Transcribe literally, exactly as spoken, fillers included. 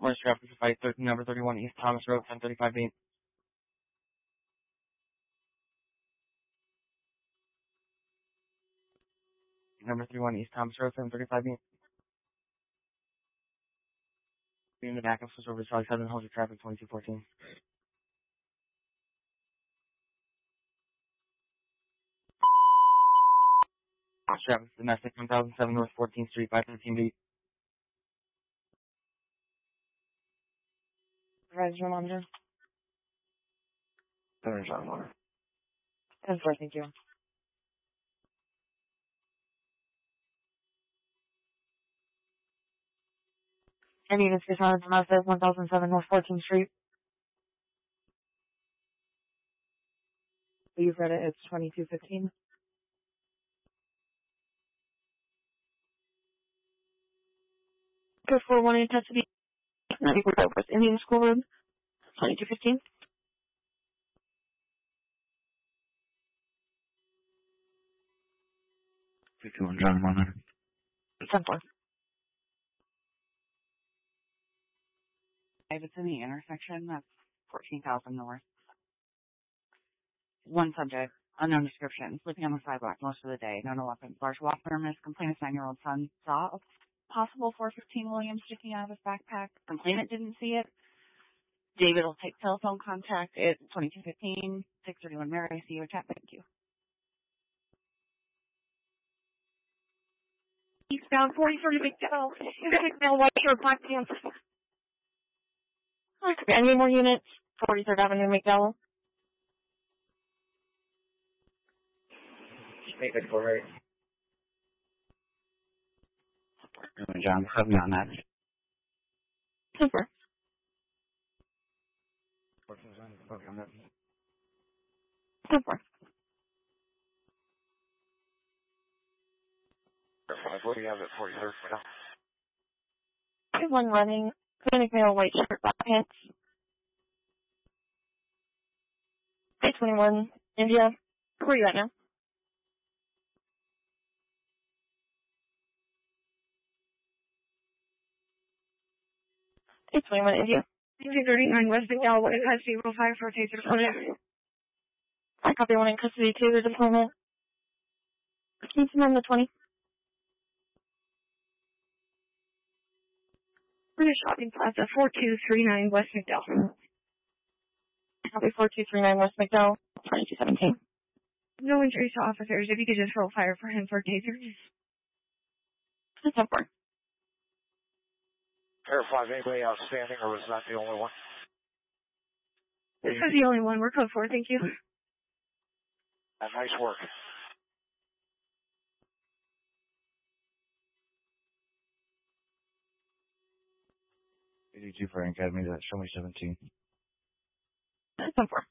Morris traffic five thirteen, number thirty-one East Thomas Road, ten thirty-five eight. Number thirty-one East Thomas Road, ten thirty-five eight. In the back of switch over to Charlie seven, hold your traffic twenty-two fourteen. Traffic domestic one thousand seven North fourteenth Street, five thirteen B. Rise your monitor. Seven John Water. ten four, thank you. Any units responded to Mazda one thousand seven North fourteenth Street. You've read it, it's twenty-two fifteen. Good for one intensity. ninety-four West Indian School Road, twenty-two fifteen. fifty-one John Water. ten four. If it's in the intersection, that's fourteen thousand north. One subject, unknown description, sleeping on the sidewalk most of the day, no no weapon, large walk permits, complainant's nine-year-old son saw a possible four fifteen Williams sticking out of his backpack. Complainant didn't see it. David will take telephone contact. It's twenty-two fifteen, six thirty-one Mary, see you at chat, thank you. Eastbound forty thirty McDowell, McDowell, White Shirt, Black Pants. Any more units? forty-third Avenue, McDowell. Make it for right. John, help me on that. Super. Super. What do you have at forty-third? One running, clinic male, white shirt, black pants. eight twenty-one, India. Where are you at now? eight twenty-one, India. two thirty-nine West McDowell, what has zero five for a taser deployment. I copy one in custody, taser deployment. Can you send on the twenty? British Shopping Plaza, four two three nine West McDowell. Copy four two three nine West McDowell, twenty-two seventeen. No injuries to officers. If you could just roll fire for him for a taser. That's up for. Air five, anybody outstanding, or was that the only one? This was the only one. We're code four, thank you. Uh, nice work. eighty-two for Academy, that show me seventeen. That's up for.